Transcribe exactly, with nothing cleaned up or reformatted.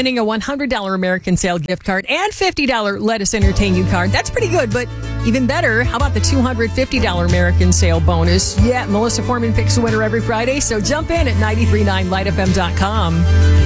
winning a one hundred dollars American Sale gift card and fifty dollars Let Us Entertain You card. That's pretty good, but even better, how about the two hundred fifty dollars American Sale bonus? Yeah, Melissa Foreman picks a winner every Friday, so jump in at nine three nine light f m dot com.